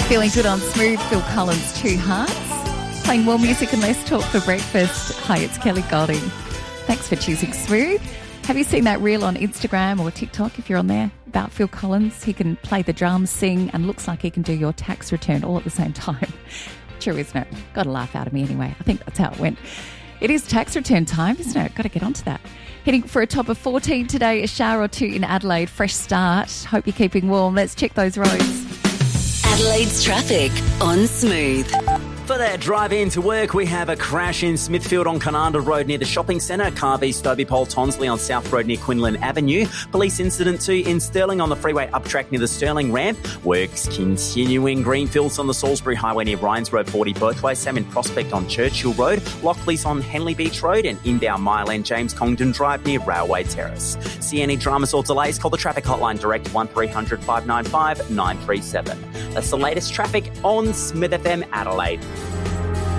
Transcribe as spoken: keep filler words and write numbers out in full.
Feeling good on Smooth, Phil Collins, Two Hearts. Playing more music and less talk for breakfast. Hi, it's Kelly Golding. Thanks for choosing Smooth. Have you seen that reel on Instagram or TikTok, if you're on there, about Phil Collins? He can play the drums, sing, and looks like he can do your tax return all at the same time. True, isn't it? Got a laugh out of me anyway. I think that's how it went. It is tax return time, isn't it? Got to get onto that. Heading for a top of fourteen today, a shower or two in Adelaide. Fresh start. Hope you're keeping warm. Let's check those roads. Adelaide's traffic on Smooth. For that drive into work, we have a crash in Smithfield on Cananda Road near the shopping centre. Car V Stobie Pole Tonsley on South Road near Quinlan Avenue. Police incident two in Stirling on the freeway up track near the Stirling ramp. Works continuing. Greenfields on the Salisbury Highway near Ryan's Road forty both ways. Same in Prospect on Churchill Road. Lockley's on Henley Beach Road and inbound Mile End James Congdon Drive near Railway Terrace. See any dramas or delays? Call the traffic hotline direct one three hundred five nine five nine three seven. That's the latest traffic on Smith F M Adelaide.